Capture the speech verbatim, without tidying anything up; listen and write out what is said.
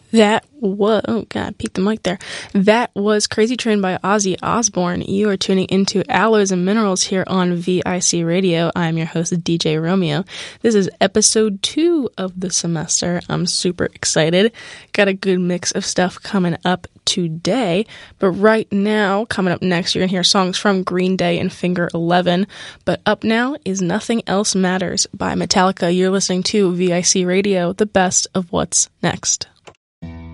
That was, oh god, peeked the mic there. That was Crazy Train by Ozzy Osbourne. You are tuning into Alloys and Minerals here on V I C Radio. I'm your host, D J Romeo. This is episode two of the semester. I'm super excited. Got a good mix of stuff coming up today. But right now, coming up next, you're going to hear songs from Green Day and Finger eleven. But up now is Nothing Else Matters by Metallica. You're listening to V I C Radio, the best of what's next.